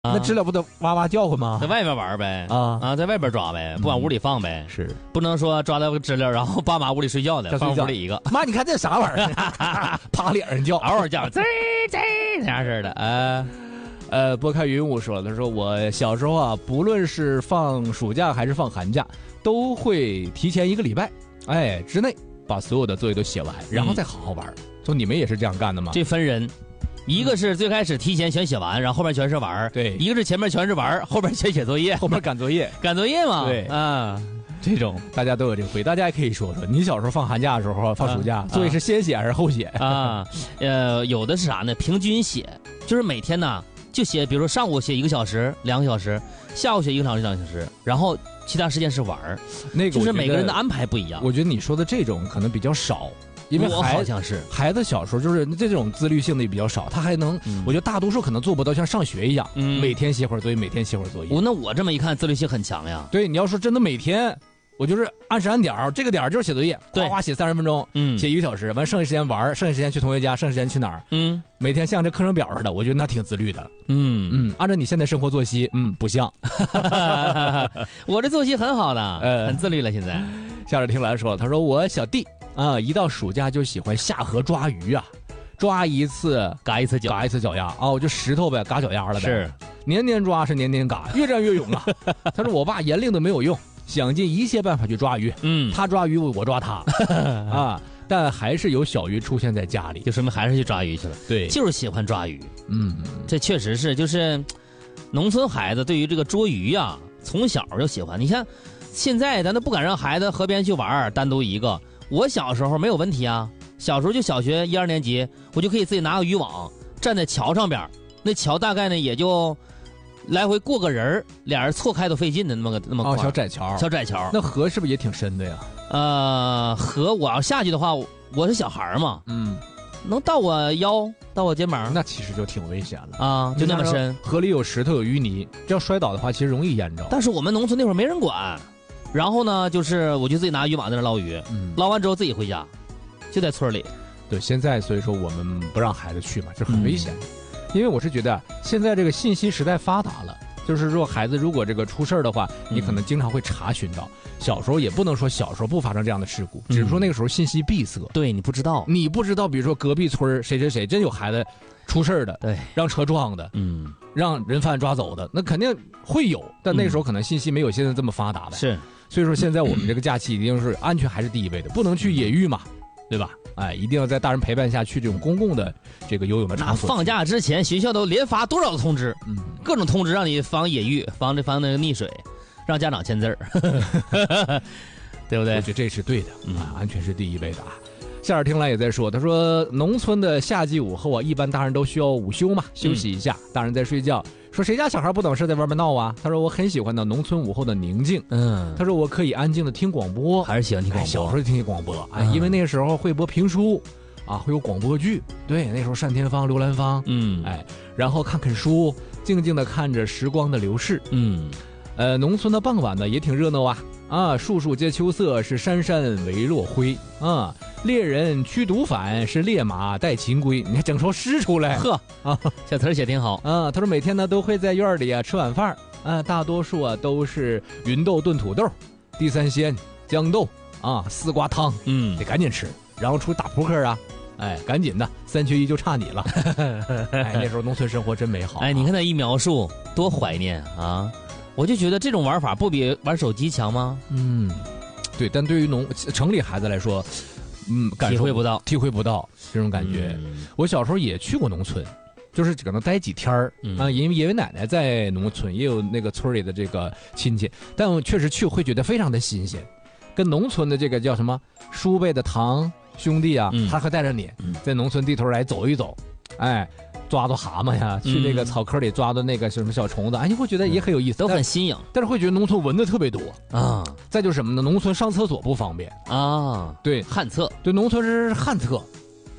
那知了不得哇哇叫唤吗？ 在外面玩呗，在外边抓呗，不往屋里放呗。 是， 不能说抓到个知了，然后爸妈屋里睡觉的，放屋里一个。 妈，你看这啥玩意儿？趴脸上叫， 嗷嗷叫，滋滋这样式的。 拨开云雾说，他说我小时候啊，不论是放暑假还是放寒假，都会提前1个礼拜，之内把所有的作业都写完，然后再好好玩。说你们也是这样干的吗？ 这分人。一个是最开始提前全写完，然后后面全是玩。 对， 一个是前面全是玩，后边全写作业， 后面赶作业， 赶作业嘛。 对啊， 这种大家都有这个回，大家也可以说说，你小时候放寒假的时候，放暑假，作业是先写还是后写啊？有的是啥呢？平均写，就是每天呢就写，比如说上午写1个小时、2个小时，下午写1个小时、2个小时，然后其他时间是玩。 那个就是每个人的安排不一样。 我觉得你说的这种可能比较少。因为我好像是孩子小时候就是这种自律性的也比较少，他还能，我觉得大多数可能做不到像上学一样，每天写会儿作业，每天写会儿作业。 那我这么一看，自律性很强呀。 对，你要说真的每天，我就是按时按点儿，这个点儿就是写作业，哗哗写30分钟，写1个小时，完剩下时间玩，剩下时间去同学家，剩下时间去哪儿？每天像这课程表似的，我觉得那挺自律的。按照你现在生活作息，不像。 我这作息很好的，很自律了。现在， 夏日听来说，他说我小弟。一到暑假就喜欢下河抓鱼啊，抓一次嘎一次脚丫啊，我就石头呗，嘎脚丫了呗。 是， 年年抓是年年嘎，越战越勇啊。他说我爸严令的没有用，想尽一切办法去抓鱼。他抓鱼我抓他啊，但还是有小鱼出现在家里， 就说明还是去抓鱼去了。 对， 就是喜欢抓鱼。这确实是，就是农村孩子对于这个捉鱼呀，从小就喜欢。你看，现在咱都不敢让孩子河边去玩，单独一个。我小时候没有问题啊，小时候就小学1、2年级，我就可以自己拿个渔网，站在桥上边，那桥大概呢也就来回过个人，俩人错开都费劲的那么宽。 小窄桥。那河是不是也挺深的呀？ 河我要下去的话，我是小孩嘛，能到我腰，到我肩膀， 那其实就挺危险了啊，就那么深。 河里有石头有淤泥，这样摔倒的话，其实容易淹着。 但是我们农村那会儿没人管。然后呢，就是我就自己拿渔网在那捞鱼，捞完之后自己回家，就在村里。 对，现在所以说我们不让孩子去嘛，这很危险。因为我是觉得现在这个信息时代发达了，就是说孩子如果这个出事的话，你可能经常会查询到。小时候也不能说小时候不发生这样的事故，只是说那个时候信息闭塞。 对，你不知道， 比如说隔壁村谁谁谁真有孩子出事的， 对， 让车撞的，让人犯抓走的，那肯定会有，但那时候可能信息没有现在这么发达的。 是。 所以说现在我们这个假期一定是安全还是第一位的，不能去野浴嘛，对吧？一定要在大人陪伴下去这种公共的这个游泳的场所。 放假之前，学校都连发多少通知？各种通知让你防野浴，防那个溺水，让家长签字儿，对不对？ 我觉得这是对的安全是第一位的啊。夏尔听来也在说，他说农村的夏季午后啊，一般大人都需要午休嘛，休息一下，大人在睡觉。说谁家小孩不等事在外面闹啊？他说我很喜欢农村午后的宁静。他说我可以安静的听广播， 还是喜欢听广播。 小时候就听广播，因为那个时候会播评书啊，会有广播剧。对，那时候单田芳、刘兰芳，然后看书，静静的看着时光的流逝。农村的傍晚呢也挺热闹啊，树树皆秋色，是山山为落晖啊。猎人驱毒反，是烈马带秦归。你看整首诗出来， 小词写挺好啊。他说每天呢都会在院里吃晚饭大多数都是芸豆炖土豆、地三鲜、豇豆丝瓜汤，得赶紧吃，然后出去打扑克啊。赶紧的，3缺1就差你了。那时候农村生活真美好。 你看他一描述，多怀念啊！我就觉得这种玩法不比玩手机强吗？ 对，但对于城里孩子来说， 体会不到这种感觉。我小时候也去过农村，就是可能待几天因为爷爷奶奶在农村，也有那个村里的这个亲戚，但我确实去会觉得非常的新鲜，跟农村的这个叫什么叔辈的堂兄弟啊，他会带着你在农村地头来走一走，抓到蛤蟆呀，去那个草坑里抓到那个什么小虫子，你会觉得也很有意思， 都很新颖。 但是会觉得农村蚊子特别多啊。再就是什么呢？农村上厕所不方便啊。对， 旱厕。 对，农村是旱厕，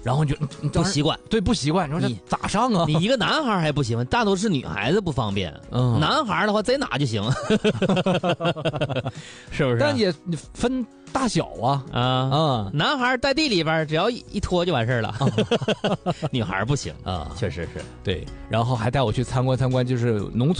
然后就不习惯， 对，不习惯，你说这咋上啊？ 你一个男孩还不喜欢，大都是女孩子不方便。男孩的话在哪就行，是不是？ 但也分大小啊。 男孩在地里边只要一脱就完事了，女孩不行啊，确实是对。然后还带我去参观，就是农村。